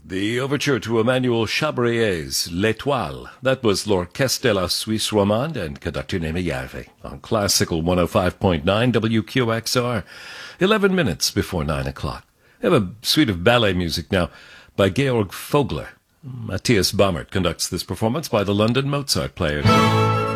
The overture to Emmanuel Chabrier's L'Étoile. That was l'Orchestre de la Suisse Romande and conductor Nemi Järvi on Classical 105.9 WQXR. 11 minutes before 9 o'clock. We have a suite of ballet music now by Georg Vogler. Matthias Baumert conducts this performance by the London Mozart Players.